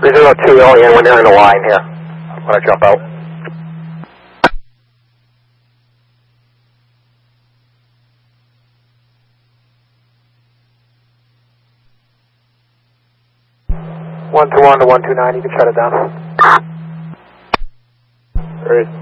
302 Alien when you're in the line here. When I jump out. (121) to 129, you can shut it down. Great.